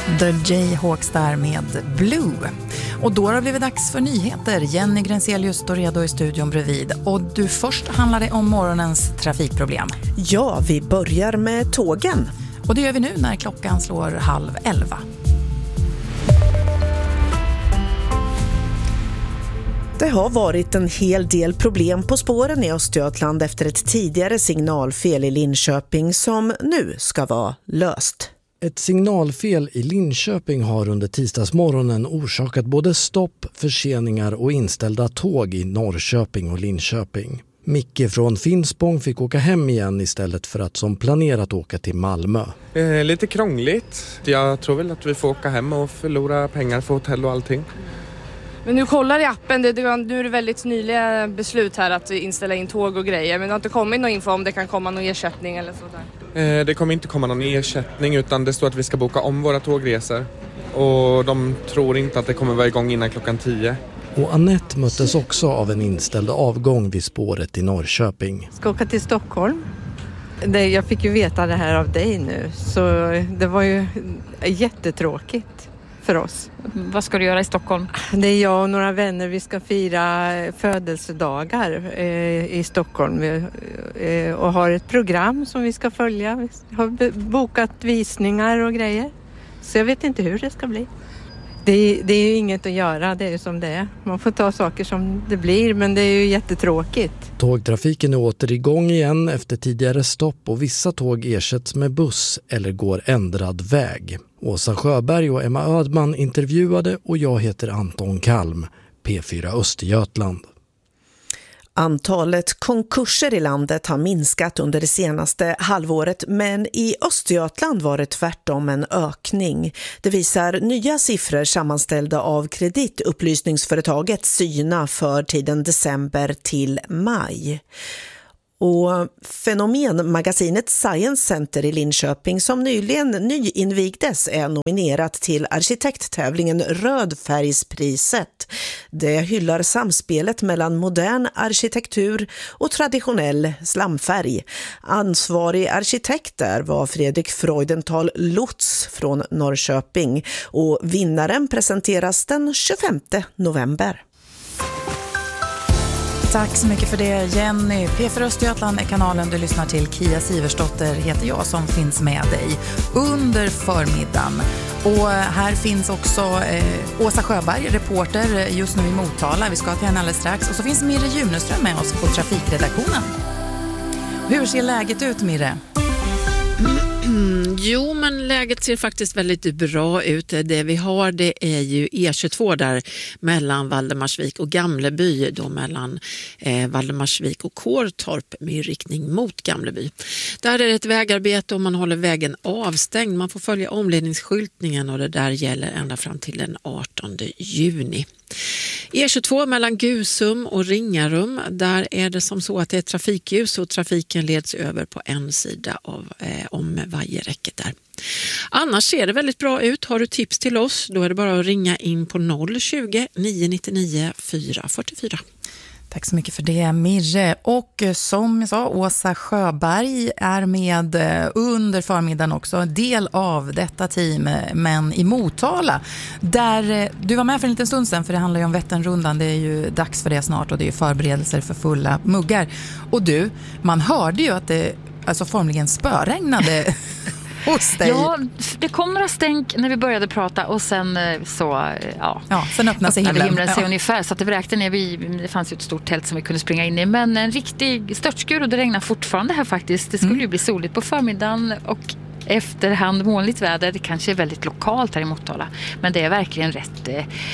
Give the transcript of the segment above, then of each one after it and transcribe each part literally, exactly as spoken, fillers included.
The Jayhawks där med Blue. Och då har det blivit dags för nyheter. Jenny Grenselius står redo i studion bredvid. Och du, först handlar det om morgonens trafikproblem. Ja, vi börjar med tågen. Och det gör vi nu när klockan slår halv elva. Det har varit en hel del problem på spåren i Östergötland efter ett tidigare signalfel i Linköping som nu ska vara löst. Ett signalfel i Linköping har under tisdagsmorgonen orsakat både stopp, förseningar och inställda tåg i Norrköping och Linköping. Micke från Finspång fick åka hem igen istället för att som planerat åka till Malmö. Eh, lite krångligt. Jag tror väl att vi får åka hem och förlora pengar för hotell och allting. Men nu kollar i appen, det, det, nu är det väldigt nyliga beslut här att inställa in tåg och grejer. Men det har inte kommit någon info om det kan komma någon ersättning eller sådär. Eh, det kommer inte komma någon ersättning utan det står att vi ska boka om våra tågresor. Och de tror inte att det kommer vara igång innan klockan tio. Och Annette möttes också av en inställd avgång vid spåret i Norrköping. Ska åka till Stockholm. Det, jag fick ju veta det här av dig nu, så det var ju jättetråkigt för oss. Vad ska du göra i Stockholm? Det är jag och några vänner, vi ska fira födelsedagar eh, i Stockholm eh, och har ett program som vi ska följa. Vi har bokat visningar och grejer, så jag vet inte hur det ska bli. Det är, det är ju inget att göra, det är ju som det är. Man får ta saker som det blir, men det är ju jättetråkigt. Tågtrafiken är åter igång igen efter tidigare stopp och vissa tåg ersätts med buss eller går ändrad väg. Åsa Sjöberg och Emma Ödman intervjuade och jag heter Anton Kalm, P fyra Östergötland. Antalet konkurser i landet har minskat under det senaste halvåret, men i Östergötland var det tvärtom en ökning. Det visar nya siffror sammanställda av kreditupplysningsföretaget Syna för tiden december till maj. Och fenomenmagasinet Science Center i Linköping som nyligen nyinvigdes är nominerat till arkitekttävlingen Rödfärgspriset. Det hyllar samspelet mellan modern arkitektur och traditionell slamfärg. Ansvarig arkitekt där var Fredrik Freudenthal Lutz från Norrköping och vinnaren presenteras den tjugofemte november. Tack så mycket för det, Jenny. P fyra Östergötland är kanalen du lyssnar till. Kia Siversdotter heter jag som finns med dig under förmiddagen. Och här finns också eh, Åsa Sjöberg, reporter just nu i Motala. Vi ska till henne alldeles strax. Och så finns Mirre Juneström med oss på trafikredaktionen. Hur ser läget ut, Mirre? Mm, jo, men läget ser faktiskt väldigt bra ut. Det vi har, det är ju E tjugotvå där mellan Valdemarsvik och Gamleby, då mellan eh, Valdemarsvik och Kårtorp med riktning mot Gamleby. Där är det ett vägarbete och man håller vägen avstängd. Man får följa omledningsskyltningen och det där gäller ända fram till den artonde juni. E tjugotvå mellan Gusum och Ringarum, där är det som så att det är trafikljus och trafiken leds över på en sida av eh, om vajerräcket där. Annars ser det väldigt bra ut. Har du tips till oss, då är det bara att ringa in på noll tjugo, nio nittionio, fyra fyrtiofyra. Tack så mycket för det, Mirre. Och som jag sa, Åsa Sjöberg är med under förmiddagen också. En del av detta team, men i Motala. Där du var med för en liten stund sedan, för det handlar ju om Vätternrundan. Det är ju dags för det snart och det är ju förberedelser för fulla muggar. Och du, man hörde ju att det alltså formligen spöregnade hos dig. Ja, det kom några stänk när vi började prata och sen så ja, ja sen öppnade sig himlen, himlen sig ja. ungefär, så att det vräkte ner. Vi, det fanns ju ett stort tält som vi kunde springa in i, men en riktig störtskur, och det regnar fortfarande här faktiskt. Det skulle mm. ju bli soligt på förmiddagen och efterhand molnigt väder. Det kanske är väldigt lokalt här i Motala, men det är verkligen rätt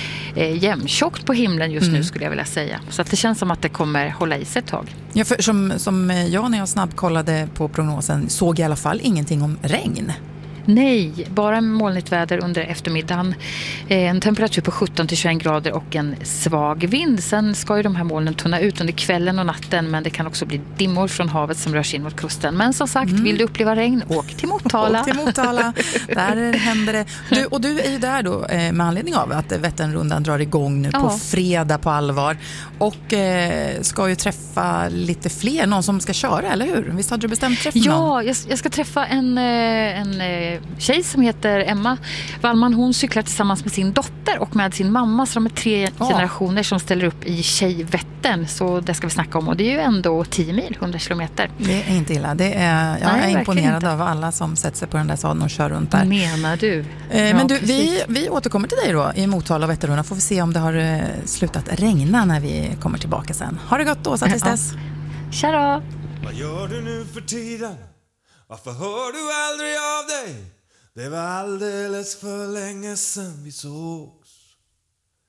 eh, jämntjockt på himlen just mm. nu, skulle jag vilja säga. Så att det känns som att det kommer hålla i sig ett tag. Ja, för som, som jag när jag snabbkollade på prognosen såg i alla fall ingenting om regn. Nej, bara molnigt väder under eftermiddagen. En temperatur på sjutton till tjugoen grader och en svag vind. Sen ska ju de här molnen tunna ut under kvällen och natten, men det kan också bli dimmor från havet som rör sig in mot kusten. Men som sagt, mm. vill du uppleva regn, åk till Motala. Åk till Motala, där händer det. Du, och du är ju där då med anledning av att Vätternrundan drar igång nu ja. på fredag på allvar. Och eh, ska ju träffa lite fler, någon som ska köra, eller hur? Visst hade du bestämt träffa någon? Ja, jag, jag ska träffa en... en eh, tjej som heter Emma Wallman. Hon cyklar tillsammans med sin dotter och med sin mamma, så de är tre oh. generationer som ställer upp i Tjejvättern. Så det ska vi snacka om, och det är ju ändå tio mil, hundra kilometer. Det är inte illa. Det är, jag Nej, är imponerad av alla som sätter sig på den där sadeln och kör runt där. Menar du? Eh, ja, men du, vi, vi återkommer till dig då i Motala och Vätteruna. Får vi se om det har eh, slutat regna när vi kommer tillbaka sen. Ha det gott då, så tills dess. Tja då! Vad gör du nu för tiden? Varför hör du aldrig av dig? Det var alldeles för länge sedan vi såg.